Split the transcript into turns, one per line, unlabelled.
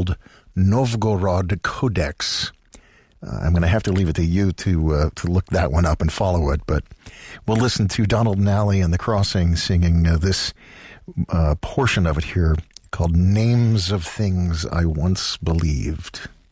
called Novgorod Codex. I'm going to have to leave it to you to look that one up and follow it, but we'll listen to Donald Nally and the Crossing singing this portion of it here called Names of Things I Once Believed.